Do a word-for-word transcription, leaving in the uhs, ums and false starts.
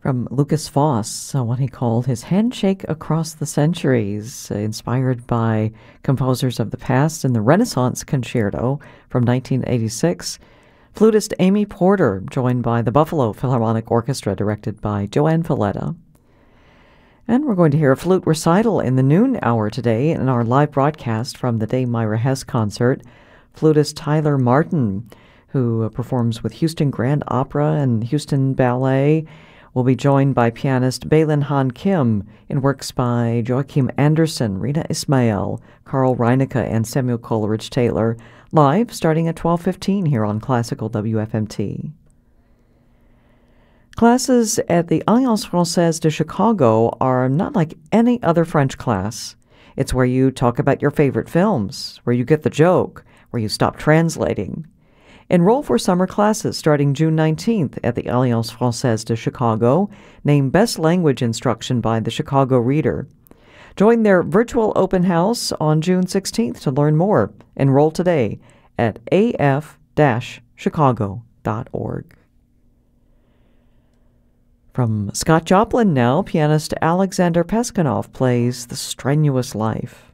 From Lucas Voss, uh, what he called his Handshake Across the Centuries, uh, inspired by composers of the past in the Renaissance Concerto from nineteen eighty-six. Flutist Amy Porter, joined by the Buffalo Philharmonic Orchestra, directed by Joanne Falletta. And we're going to hear a flute recital in the noon hour today in our live broadcast from the Dame Myra Hess concert. Flutist Tyler Martin, who uh, performs with Houston Grand Opera and Houston Ballet, will be joined by pianist Balin Han Kim in works by Joachim Anderson, Rita Ismail, Carl Reinecke, and Samuel Coleridge Taylor, live starting at twelve fifteen here on Classical W F M T. Classes at the Alliance Française de Chicago are not like any other French class. It's where you talk about your favorite films, where you get the joke, where you stop translating. Enroll for summer classes starting June nineteenth at the Alliance Française de Chicago, named Best Language Instruction by the Chicago Reader. Join their virtual open house on June sixteenth to learn more. Enroll today at a f dash chicago dot org. From Scott Joplin now, pianist Alexander Peskanov plays The Strenuous Life.